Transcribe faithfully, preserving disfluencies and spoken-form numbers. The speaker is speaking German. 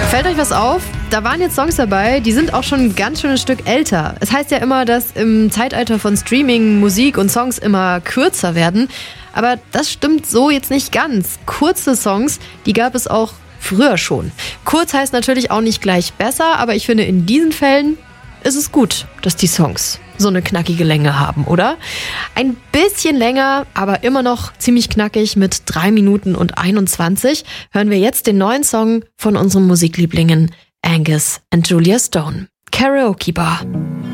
Fällt euch was auf? Da waren jetzt Songs dabei, die sind auch schon ein ganz schönes Stück älter. Es heißt ja immer, dass im Zeitalter von Streaming Musik und Songs immer kürzer werden. Aber das stimmt so jetzt nicht ganz. Kurze Songs, die gab es auch früher schon. Kurz heißt natürlich auch nicht gleich besser, aber ich finde, in diesen Fällen ist es gut, dass die Songs so eine knackige Länge haben, oder? Ein bisschen länger, aber immer noch ziemlich knackig mit drei Minuten und einundzwanzig hören wir jetzt den neuen Song von unseren Musiklieblingen Angus und Julia Stone. Karaoke Bar.